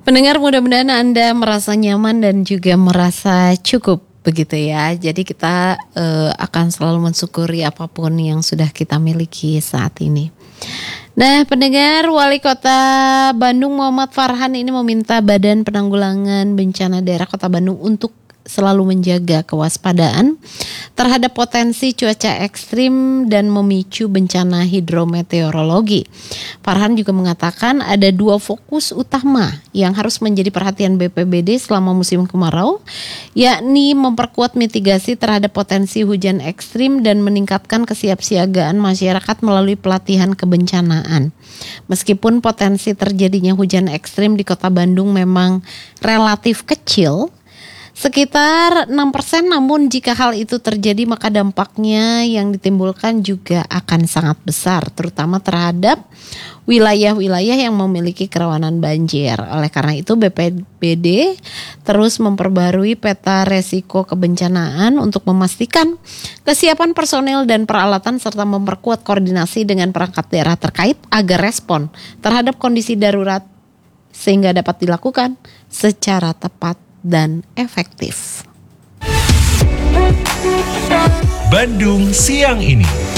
Pendengar, mudah-mudahan Anda merasa nyaman dan juga merasa cukup begitu ya. Jadi kita akan selalu mensyukuri apapun yang sudah kita miliki saat ini. Nah, pendengar, Wali Kota Bandung Muhammad Farhan ini meminta Badan Penanggulangan Bencana Daerah Kota Bandung untuk selalu menjaga kewaspadaan terhadap potensi cuaca ekstrim dan memicu bencana hidrometeorologi. Farhan juga mengatakan ada 2 fokus utama yang harus menjadi perhatian BPBD selama musim kemarau, yakni memperkuat mitigasi terhadap potensi hujan ekstrim dan meningkatkan kesiapsiagaan masyarakat melalui pelatihan kebencanaan. Meskipun potensi terjadinya hujan ekstrim di Kota Bandung memang relatif kecil, sekitar 6%, namun jika hal itu terjadi maka dampaknya yang ditimbulkan juga akan sangat besar, terutama terhadap wilayah-wilayah yang memiliki kerawanan banjir. Oleh karena itu BPBD terus memperbarui peta resiko kebencanaan untuk memastikan kesiapan personel dan peralatan serta memperkuat koordinasi dengan perangkat daerah terkait agar respon terhadap kondisi darurat sehingga dapat dilakukan secara tepat dan efektif. Bandung Siang Ini.